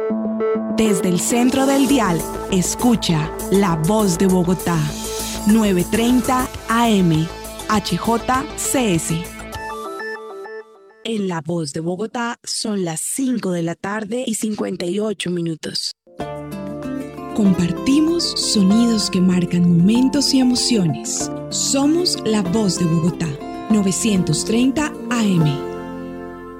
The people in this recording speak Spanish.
Desde el centro del dial, escucha La Voz de Bogotá, 9:30 AM, HJCS. En La Voz de Bogotá son las 5 de la tarde y 58 minutos. Compartimos sonidos que marcan momentos y emociones. Somos La Voz de Bogotá, 930 AM.